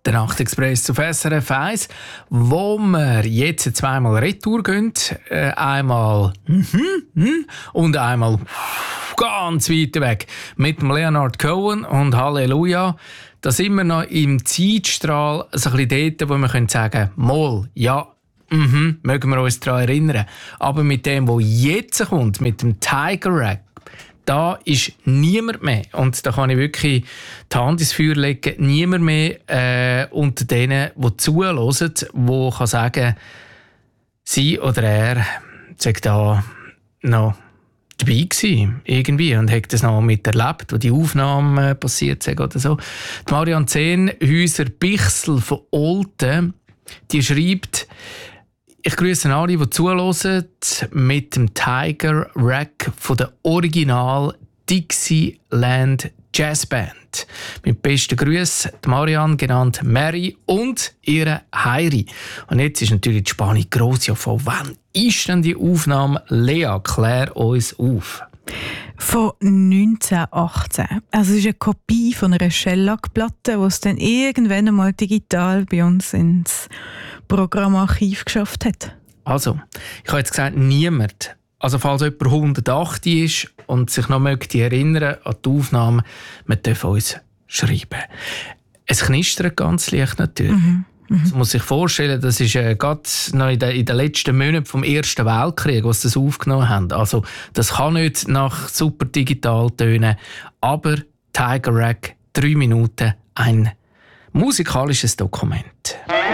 Der Nachtexpress auf SRF 1, wo wir jetzt zweimal retour gehen. Einmal und einmal ganz weit weg mit dem Leonard Cohen und Halleluja. Da sind wir noch im Zeitstrahl, so ein bisschen dort, wo wir sagen können, mal, ja, mögen wir uns daran erinnern. Aber mit dem, was jetzt kommt, mit dem Tiger Rap, da ist niemand mehr, und da kann ich wirklich die Hand ins Feuer legen, niemand mehr unter denen, die zuhören, die kann sagen, sie oder er sei da noch dabei gewesen, irgendwie, und hat das noch miterlebt, wo die Aufnahmen passiert sind oder so. Die Marianne Zehnhäuser-Bichsel von Olten, die schreibt: Ich grüße alle, die zuhören, mit dem Tiger Rack von der Original Dixieland Jazzband. Mit besten Grüßen, die Marianne, genannt Mary, und ihre Heiri. Und jetzt ist natürlich die Spannung gross. Ja, von wann ist denn die Aufnahme? Lea, klär uns auf. Von 1918. Also es ist eine Kopie von einer Shellac-Platte, die es dann irgendwann einmal digital bei uns ins Programmarchiv geschafft hat. Also, ich habe jetzt gesagt, niemand. Also falls jemand 180 ist und sich noch möchte erinnern an die Aufnahme, wir dürfen uns schreiben. Es knistert ganz leicht natürlich. Man muss sich vorstellen, das ist gerade noch in den letzten Monaten vom Ersten Weltkrieg, was das aufgenommen haben. Also das kann nicht nach super digital tönen, aber Tiger Rack, 3 Minuten, ein musikalisches Dokument.